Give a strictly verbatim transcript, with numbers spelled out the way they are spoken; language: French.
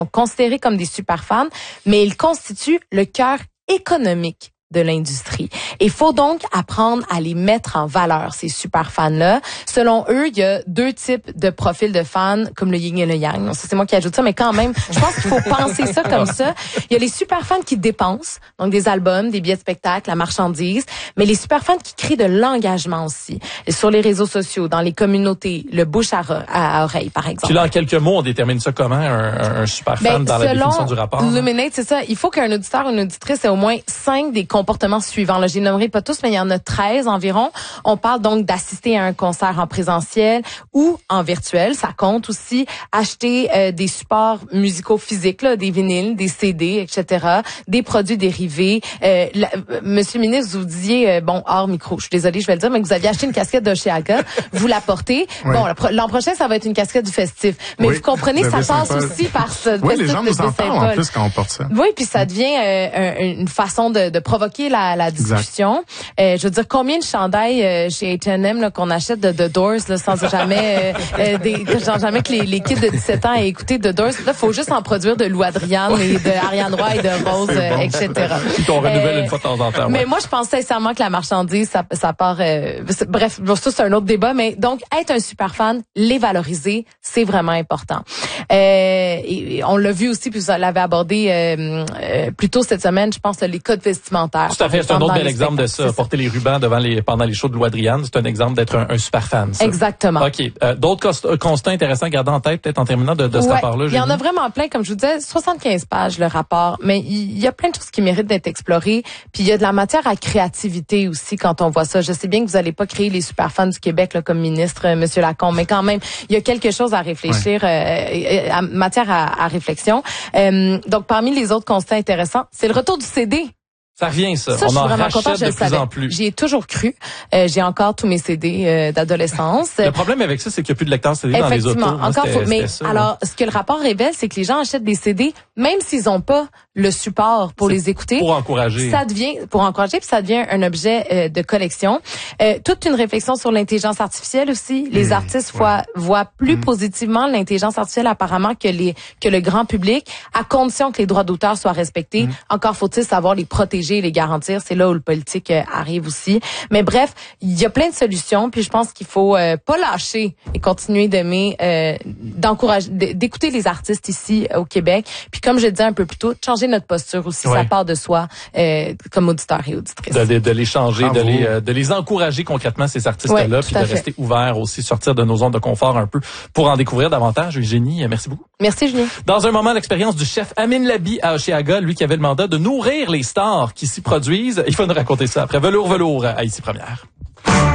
considérés comme des superfans, mais ils constituent le cœur économique de l'industrie. Il faut donc apprendre à les mettre en valeur, ces super fans-là. Selon eux, il y a deux types de profils de fans, comme le yin et le yang. Non, ça, c'est moi qui ajoute ça, mais quand même, je pense qu'il faut penser ça comme ça. Il y a les super fans qui dépensent, donc des albums, des billets de spectacle, la marchandise, mais les super fans qui créent de l'engagement aussi. Et sur les réseaux sociaux, dans les communautés, le bouche à, à oreille, par exemple. Puis là, en quelques mots, on détermine ça comment, un, un super fan ben, dans la définition du rapport? Luminate, c'est ça. Il faut qu'un auditeur ou une auditrice ait au moins cinq des comportements suivants. Là, je les nommerai pas tous, mais il y en a treize environ. On parle donc d'assister à un concert en présentiel ou en virtuel. Ça compte aussi acheter euh, des supports musicaux physiques, là, des vinyles, des C D, et cetera, des produits dérivés. Euh, la, Monsieur le ministre, vous disiez, euh, bon, hors micro, je suis désolée, je vais le dire, mais que vous aviez acheté une casquette d'Oshéaga, vous la portez. Oui. Bon, l'an prochain, ça va être une casquette du festif. Mais oui, vous comprenez que ça passe aussi par ce oui, les gens nous en parlent en plus quand on porte ça. Oui, puis ça devient euh, une façon de, de provoquer la, la discussion. Euh, je veux dire, combien de chandails euh, chez H and M qu'on achète de The Doors là, sans jamais, euh, euh, des, sans jamais que les, les kids de dix-sept ans aient écouté The Doors. Là, faut juste en produire de Lou Adriane et de Ariane Roy et de Rose, euh, bon. et cetera. Puis qu'on renouvelle euh, une fois de temps en temps. Ouais. Mais moi, je pense sincèrement que la marchandise, ça, ça part... Euh, bref, ça, c'est un autre débat. Mais donc, être un super fan, les valoriser, c'est vraiment important. Euh, et, et on l'a vu aussi, puis vous l'avez abordé euh, euh, plus tôt cette semaine, je pense, les codes vestimentaires. Tout à fait, c'est un autre bel exemple de ça. Porter les rubans devant les, pendant les shows de Lou Adriane, c'est un exemple d'être un, un super fan. Ça. Exactement. OK. Euh, d'autres cons- constats intéressants à garder en tête, peut-être en terminant de, de ouais, ce rapport-là. Il y en a vraiment plein, comme je vous disais, soixante-quinze pages le rapport, mais il y a plein de choses qui méritent d'être explorées. Puis il y a de la matière à créativité aussi quand on voit ça. Je sais bien que vous n'allez pas créer les super fans du Québec là, comme ministre, euh, Monsieur Lacombe, mais quand même, il y a quelque chose à réfléchir, ouais. euh, à, matière à, à réflexion. Euh, donc parmi les autres constats intéressants, c'est le retour du C D. Ça revient, ça. ça on en rachète contente, de plus en plus. J'y ai toujours cru. Euh, j'ai encore tous mes C D euh, d'adolescence. Le problème avec ça, c'est qu'il n'y a plus de lecteurs C D dans les autos. Effectivement. Encore faut, mais ça, alors, ce que le rapport révèle, c'est que les gens achètent des C D, même s'ils n'ont pas le support pour c'est les écouter. Pour encourager. Ça devient, pour encourager, puis ça devient un objet euh, de collection. Euh, toute une réflexion sur l'intelligence artificielle aussi. Les mmh, artistes ouais. voient, voient plus mmh. positivement l'intelligence artificielle apparemment que les que le grand public, à condition que les droits d'auteur soient respectés. Mmh. Encore faut-il savoir les protéger et les garantir. C'est là où le politique euh, arrive aussi. Mais bref, il y a plein de solutions, puis je pense qu'il faut euh, pas lâcher et continuer d'aimer, euh, d'encourager, d'écouter les artistes ici au Québec. Puis comme je disais un peu plus tôt, changer notre posture aussi, ouais. ça part de soi euh, comme auditeur et auditrice. De, de, de les changer, de les, euh, de les encourager concrètement ces artistes-là, ouais, puis de fait. Rester ouverts aussi, sortir de nos zones de confort un peu pour en découvrir davantage. Eugénie, merci beaucoup. Merci Julien. Dans un moment, l'expérience du chef Amin Labi à Oshéaga, lui qui avait le mandat de nourrir les stars qui s'y produisent. Il faut nous raconter ça après Velours Velours à Ici Première.